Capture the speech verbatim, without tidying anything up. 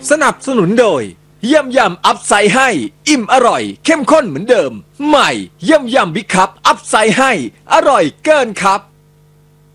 สนับสนุนโดยเยี่ยมยำอัพไซด์ให้อิ่มอร่อยเข้มข้นเหมือนเดิมใหม่เยี่ยมยำบิ๊กคัพอัพไซด์ให้อร่อยเกินครับ